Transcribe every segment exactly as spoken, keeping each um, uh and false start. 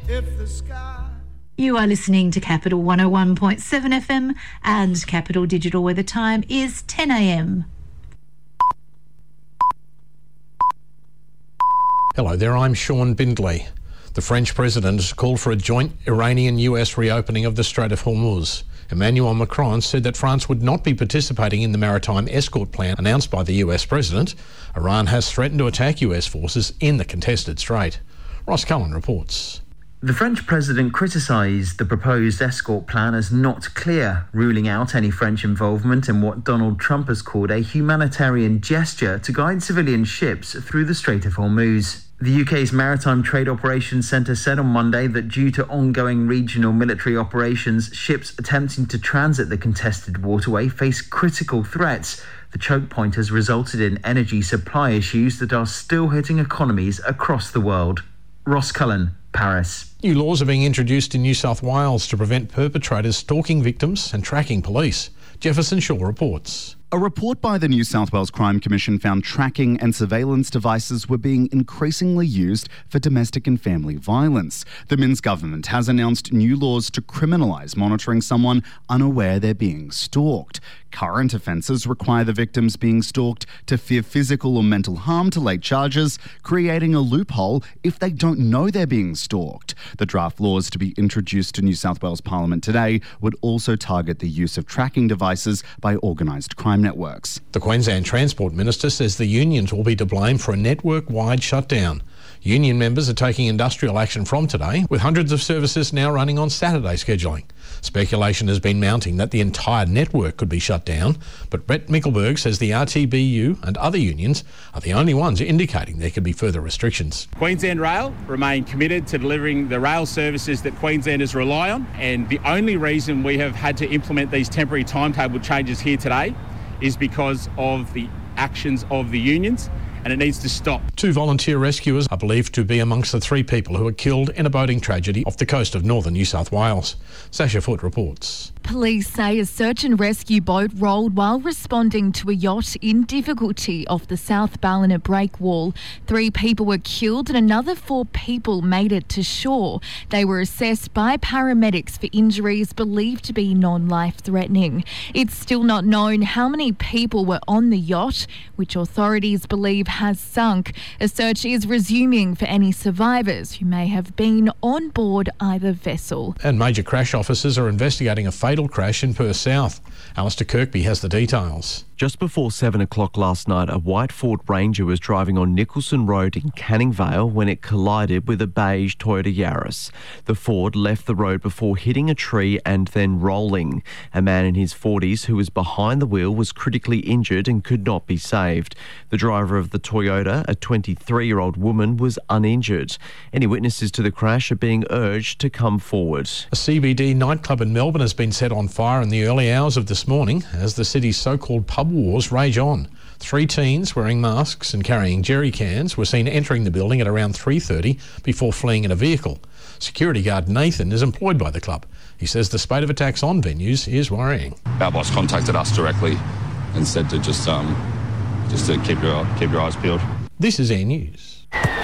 if the sky... You are listening to Capital one oh one point seven F M and Capital Digital, where the time is ten a m. Hello there, I'm Sean Bindley. The French president has called for a joint Iranian-U S reopening of the Strait of Hormuz. Emmanuel Macron said that France would not be participating in the maritime escort plan announced by the U S president. Iran has threatened to attack U S forces in the contested strait. Ross Cullen reports. The French president criticised the proposed escort plan as not clear, ruling out any French involvement in what Donald Trump has called a humanitarian gesture to guide civilian ships through the Strait of Hormuz. The U K's Maritime Trade Operations Centre said on Monday that due to ongoing regional military operations, ships attempting to transit the contested waterway face critical threats. The choke point has resulted in energy supply issues that are still hitting economies across the world. Ross Cullen, Paris. New laws are being introduced in New South Wales to prevent perpetrators stalking victims and tracking police. Jefferson Shaw reports. A report by the New South Wales Crime Commission found tracking and surveillance devices were being increasingly used for domestic and family violence. The Minns government has announced new laws to criminalise monitoring someone unaware they're being stalked. Current offences require the victims being stalked to fear physical or mental harm to lay charges, creating a loophole if they don't know they're being stalked. The draft laws to be introduced to New South Wales Parliament today would also target the use of tracking devices by organised crime networks. The Queensland Transport Minister says the unions will be to blame for a network-wide shutdown. Union members are taking industrial action from today, with hundreds of services now running on Saturday scheduling. Speculation has been mounting that the entire network could be shut down, but Brett Mickelberg says the R T B U and other unions are the only ones indicating there could be further restrictions. Queensland Rail remain committed to delivering the rail services that Queenslanders rely on, and the only reason we have had to implement these temporary timetable changes here today is because of the actions of the unions, and it needs to stop. Two volunteer rescuers are believed to be amongst the three people who were killed in a boating tragedy off the coast of northern New South Wales. Sasha Foote reports. Police say a search and rescue boat rolled while responding to a yacht in difficulty off the South Ballina breakwall. Three people were killed and another four people made it to shore. They were assessed by paramedics for injuries believed to be non-life-threatening. It's still not known how many people were on the yacht, which authorities believe has sunk. A search is resuming for any survivors who may have been on board either vessel. And major crash officers are investigating a fatal crash in Perth South. Alistair Kirkby has the details. Just before seven o'clock last night, a white Ford Ranger was driving on Nicholson Road in Canning Vale when it collided with a beige Toyota Yaris. The Ford left the road before hitting a tree and then rolling. A man in his forties who was behind the wheel was critically injured and could not be saved. The driver of the Toyota, a twenty-three-year-old woman, was uninjured. Any witnesses to the crash are being urged to come forward. A C B D nightclub in Melbourne has been set on fire in the early hours of this morning as the city's so-called pub wars rage on. Three teens wearing masks and carrying jerry cans were seen entering the building at around three thirty before fleeing in a vehicle. Security guard Nathan is employed by the club. He says the spate of attacks on venues is worrying. Our boss contacted us directly and said to just um just to keep your keep your eyes peeled. This is Air News.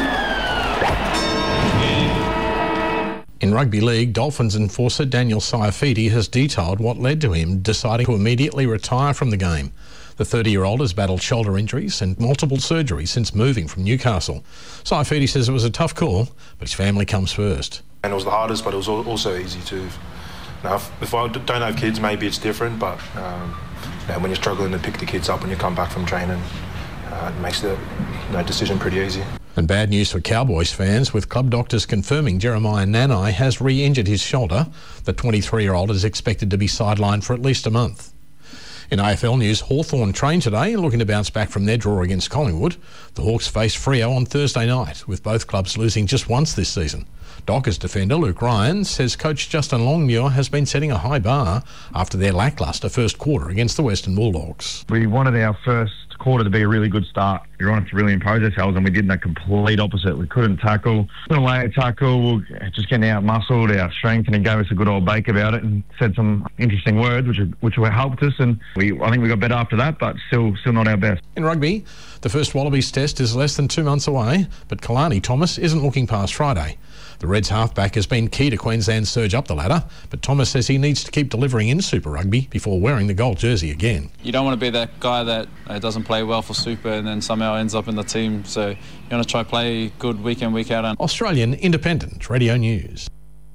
In rugby league, Dolphins enforcer Daniel Saifiti has detailed what led to him deciding to immediately retire from the game. The thirty-year-old has battled shoulder injuries and multiple surgeries since moving from Newcastle. Saifiti says it was a tough call, but his family comes first. And it was the hardest, but it was also easy too. Now, if, if I don't have kids, maybe it's different, but um, you know, when you're struggling to pick the kids up when you come back from training, uh, it makes the you know, decision pretty easy. And bad news for Cowboys fans, with club doctors confirming Jeremiah Nanai has re-injured his shoulder. The twenty-three-year-old is expected to be sidelined for at least a month. In A F L news, Hawthorn trained today, looking to bounce back from their draw against Collingwood. The Hawks face Freo on Thursday night, with both clubs losing just once this season. Dockers defender Luke Ryan says coach Justin Longmuir has been setting a high bar after their lacklustre first quarter against the Western Bulldogs. We wanted our first quarter to be a really good start. We wanted to really impose ourselves, and we did the complete opposite. We couldn't tackle, couldn't lay a tackle, we were just getting out muscled, our strength, and he gave us a good old bake about it and said some interesting words which which helped us, and we I think we got better after that, but still still not our best. In rugby, the first Wallabies test is less than two months away, but Kalani Thomas isn't looking past Friday. The Reds halfback has been key to Queensland's surge up the ladder, but Thomas says he needs to keep delivering in Super Rugby before wearing the gold jersey again. You don't want to be that guy that uh, doesn't play well for Super and then somehow ends up in the team, so you want to try play good week in, week out. And Australian Independent Radio News.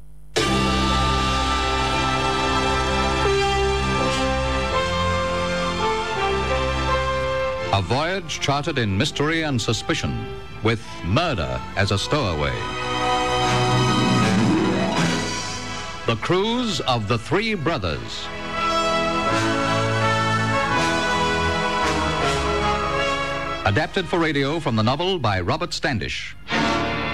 A voyage charted in mystery and suspicion, with murder as a stowaway. The Cruise of the Three Brothers. Adapted for radio from the novel by Robert Standish.